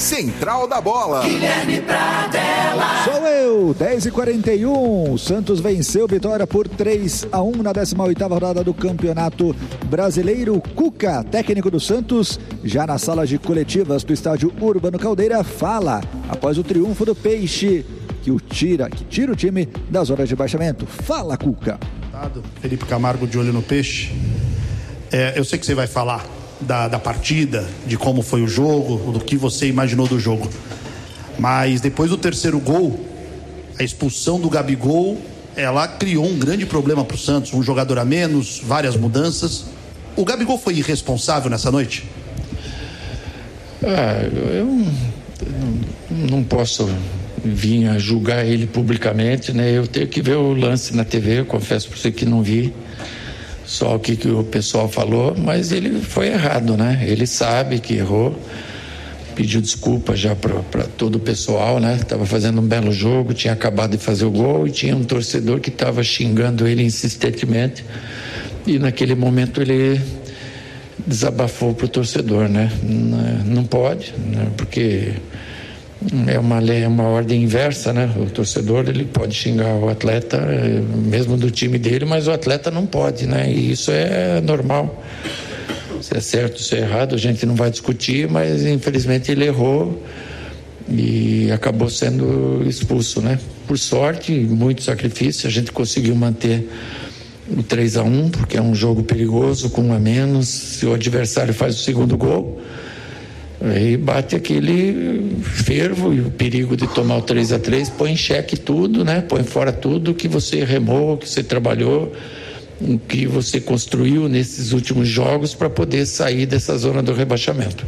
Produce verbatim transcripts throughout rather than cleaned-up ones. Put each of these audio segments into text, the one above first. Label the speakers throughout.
Speaker 1: Central da Bola.
Speaker 2: Guilherme Pradella.
Speaker 3: Sou eu, dez e quarenta e um. O Santos venceu Vitória por três a um na décima oitava rodada do Campeonato Brasileiro. Cuca, técnico do Santos, já na sala de coletivas do estádio Urbano Caldeira, fala após o triunfo do Peixe que o tira, que tira o time da zona de rebaixamento. Fala, Cuca.
Speaker 4: Felipe Camargo de olho no Peixe. É, eu sei que você vai falar da, da partida, de como foi o jogo, do que você imaginou do jogo, mas depois do terceiro gol, a expulsão do Gabigol, ela criou um grande problema para o Santos, um jogador a menos, várias mudanças. O Gabigol foi irresponsável nessa noite?
Speaker 5: Ah, eu não, não posso vir a julgar ele publicamente, né? Eu tenho que ver o lance na T V, eu confesso para você que não vi só o que, que o pessoal falou, mas ele foi errado, né? Ele sabe que errou, pediu desculpa já para todo o pessoal, né? Estava fazendo um belo jogo, tinha acabado de fazer o gol e tinha um torcedor que estava xingando ele insistentemente e naquele momento ele desabafou pro torcedor, né? Não pode, né? Porque é uma lei, é uma ordem inversa, né? O torcedor, ele pode xingar o atleta, mesmo do time dele, mas o atleta não pode, né? E isso é normal. Se é certo, se é errado, a gente não vai discutir, mas infelizmente ele errou e acabou sendo expulso, né? Por sorte, muito sacrifício, a gente conseguiu manter o três a um, porque é um jogo perigoso, com um a menos. Se o adversário faz o segundo gol, aí bate aquele fervo e o perigo de tomar o três a três, põe em xeque tudo, né? Põe fora tudo que você remou, que você trabalhou, o que você construiu nesses últimos jogos para poder sair dessa zona do rebaixamento.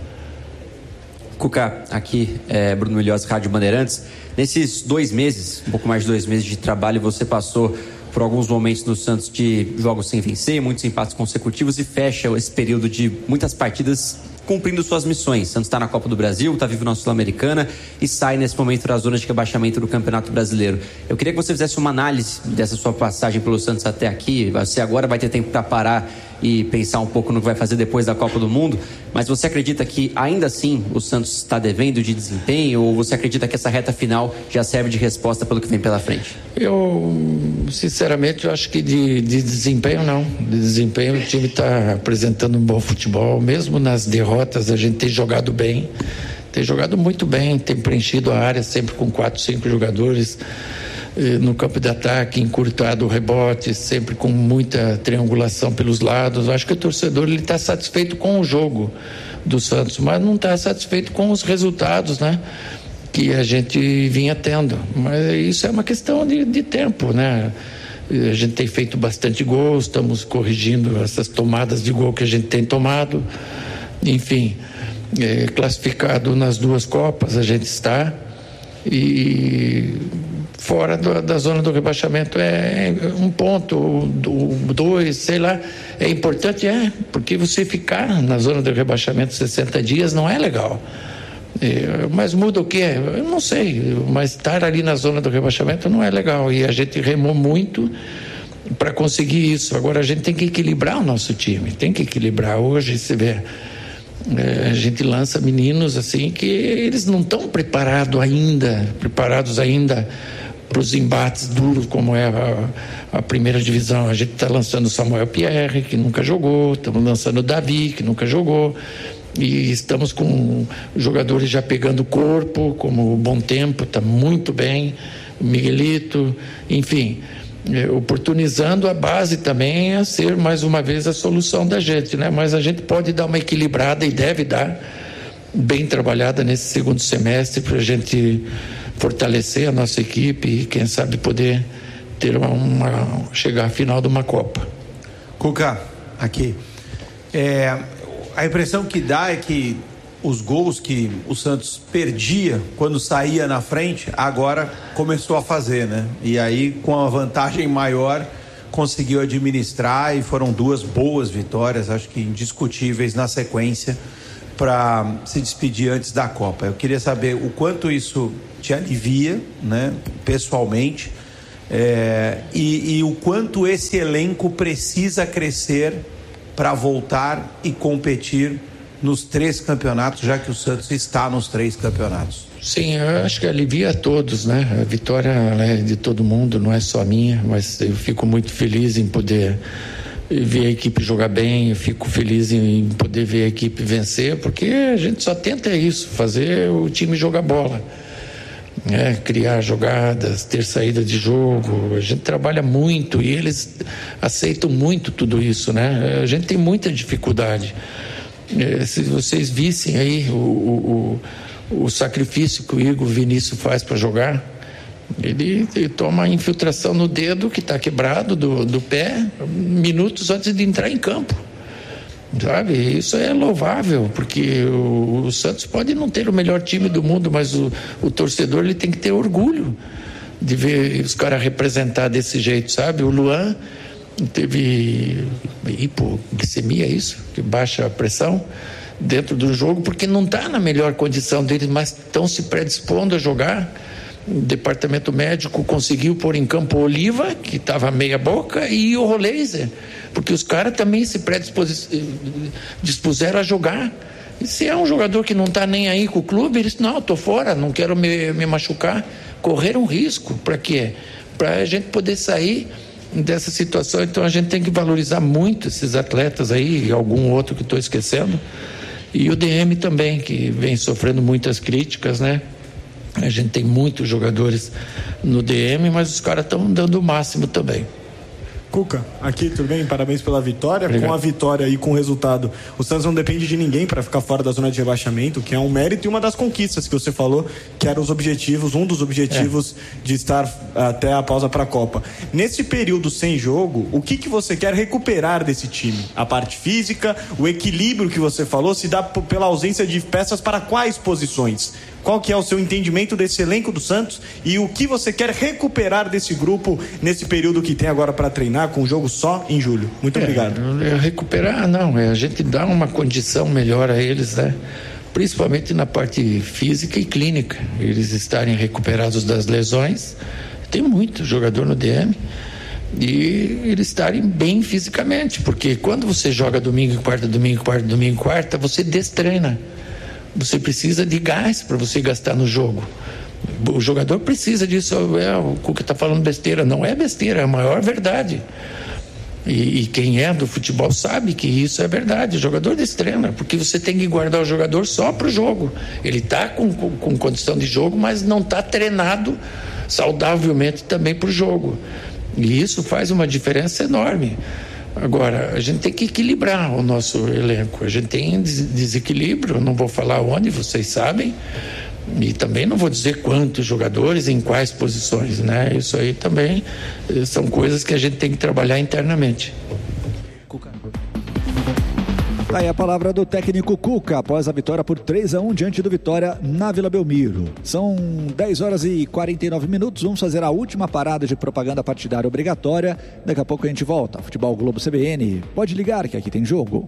Speaker 6: Cuca, aqui é Bruno Milhões, Rádio Bandeirantes. Nesses dois meses, um pouco mais de dois meses de trabalho, você passou por alguns momentos no Santos de jogos sem vencer, muitos empates consecutivos, e fecha esse período de muitas partidas cumprindo suas missões. Santos está na Copa do Brasil, está vivo na Sul-Americana e sai nesse momento da zona de rebaixamento do Campeonato Brasileiro. Eu queria que você fizesse uma análise dessa sua passagem pelo Santos até aqui. Você agora vai ter tempo para parar e pensar um pouco no que vai fazer depois da Copa do Mundo, mas você acredita que ainda assim o Santos está devendo de desempenho, ou você acredita que essa reta final já serve de resposta pelo que vem pela frente?
Speaker 5: Eu, sinceramente, eu acho que de, de desempenho não. De desempenho o time está apresentando um bom futebol, mesmo nas derrotas a gente tem jogado bem, tem jogado muito bem, tem preenchido a área sempre com quatro, cinco jogadores no campo de ataque, encurtado o rebote, sempre com muita triangulação pelos lados. Acho que o torcedor ele está satisfeito com o jogo do Santos, mas não está satisfeito com os resultados, né, que a gente vinha tendo. Mas isso é uma questão de, de tempo, né? A gente tem feito bastante gol, estamos corrigindo essas tomadas de gol que a gente tem tomado. Enfim, é, classificado nas duas Copas a gente está, e fora do, da zona do rebaixamento é um ponto, dois, sei lá. É importante, é, porque você ficar na zona do rebaixamento sessenta dias não é legal. É, mas muda o quê? Eu não sei, mas estar ali na zona do rebaixamento não é legal, e a gente remou muito para conseguir isso. Agora a gente tem que equilibrar o nosso time, tem que equilibrar. Hoje você vê, é, a gente lança meninos assim que eles não estão preparados ainda, preparados ainda para os embates duros como é a, a primeira divisão. A gente está lançando o Samuel Pierre, que nunca jogou, estamos lançando o Davi, que nunca jogou, e estamos com jogadores já pegando corpo, como o Bom Tempo, está muito bem, o Miguelito, enfim, é, oportunizando a base também a ser mais uma vez a solução da gente, né? Mas a gente pode dar uma equilibrada e deve dar bem trabalhada nesse segundo semestre para a gente fortalecer a nossa equipe e quem sabe poder ter uma, uma chegar à final de uma Copa.
Speaker 7: Cuca, aqui, é, a impressão que dá é que os gols que o Santos perdia quando saía na frente, agora começou a fazer, né? E aí, com a vantagem maior, conseguiu administrar, e foram duas boas vitórias, acho que indiscutíveis na sequência, para se despedir antes da Copa. Eu queria saber o quanto isso te alivia, né, pessoalmente, é, e, e o quanto esse elenco precisa crescer para voltar e competir nos três campeonatos, já que o Santos está nos três campeonatos?
Speaker 5: Sim, eu acho que alivia a todos, né? A vitória ela é de todo mundo, não é só minha, mas eu fico muito feliz em poder ver a equipe jogar bem, eu fico feliz em poder ver a equipe vencer, porque a gente só tenta isso, fazer o time jogar bola, né? Criar jogadas, ter saída de jogo. A gente trabalha muito e eles aceitam muito tudo isso, né? A gente tem muita dificuldade. Se vocês vissem aí o, o, o, o sacrifício que o Igor Vinícius faz para jogar, Ele, ele toma a infiltração no dedo que está quebrado do, do pé minutos antes de entrar em campo, sabe? Isso é louvável, porque o, o Santos pode não ter o melhor time do mundo, mas o, o torcedor ele tem que ter orgulho de ver os caras representar desse jeito, sabe? O Luan teve hipoglicemia, isso, que baixa a pressão dentro do jogo, porque não está na melhor condição deles, mas estão se predispondo a jogar. O departamento médico conseguiu pôr em campo o Oliva, que estava meia boca, e o Roleiser, porque os caras também se predispuseram a jogar. E se é um jogador que não está nem aí com o clube, eles não, estou fora, não quero me, me machucar. Correram risco, para quê? Para a gente poder sair dessa situação. Então a gente tem que valorizar muito esses atletas aí, e algum outro que estou esquecendo, e o D M também, que vem sofrendo muitas críticas, né? A gente tem muitos jogadores no D M, mas os caras estão dando o máximo também.
Speaker 1: Cuca, aqui, tudo bem? Parabéns pela vitória.
Speaker 5: Obrigado.
Speaker 1: Com a vitória e com o resultado, o Santos não depende de ninguém para ficar fora da zona de rebaixamento, que é um mérito e uma das conquistas que você falou, que eram os objetivos, um dos objetivos é. de estar até a pausa para a Copa. Nesse período sem jogo, o que, que você quer recuperar desse time? A parte física, o equilíbrio que você falou, se dá p- pela ausência de peças para quais posições? Qual que é o seu entendimento desse elenco do Santos e o que você quer recuperar desse grupo nesse período que tem agora para treinar, com o jogo só em julho? Muito
Speaker 5: é,
Speaker 1: obrigado.
Speaker 5: É recuperar, não, é a gente dar uma condição melhor a eles, né? Principalmente na parte física e clínica, eles estarem recuperados das lesões. Tem muito jogador no D M e eles estarem bem fisicamente, porque quando você joga domingo e quarta, domingo e quarta, domingo e quarta, você destreina. Você precisa de gás para você gastar no jogo. O jogador precisa disso. É, o Cuca está falando besteira. Não é besteira, é a maior verdade. E, e quem é do futebol sabe que isso é verdade. O jogador destreina, porque você tem que guardar o jogador só para o jogo. Ele está com, com, com condição de jogo, mas não está treinado saudavelmente também para o jogo. E isso faz uma diferença enorme. Agora, a gente tem que equilibrar o nosso elenco. A gente tem desequilíbrio, não vou falar onde, vocês sabem, e também não vou dizer quantos jogadores, em quais posições, né? Isso aí também são coisas que a gente tem que trabalhar internamente.
Speaker 3: Tá aí a palavra do técnico Cuca após a vitória por três a um diante do Vitória na Vila Belmiro. São dez horas e quarenta e nove minutos. Vamos fazer a última parada de propaganda partidária obrigatória. Daqui a pouco a gente volta. Futebol Globo C B N. Pode ligar que aqui tem jogo.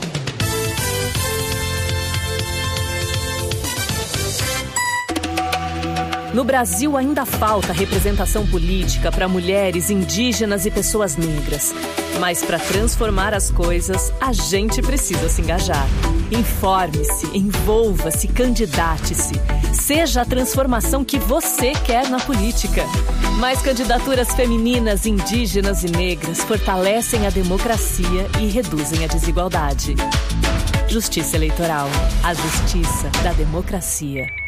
Speaker 8: No Brasil ainda falta representação política para mulheres, indígenas e pessoas negras. Mas para transformar as coisas, a gente precisa se engajar. Informe-se, envolva-se, candidate-se. Seja a transformação que você quer na política. Mais candidaturas femininas, indígenas e negras fortalecem a democracia e reduzem a desigualdade. Justiça Eleitoral. A justiça da democracia.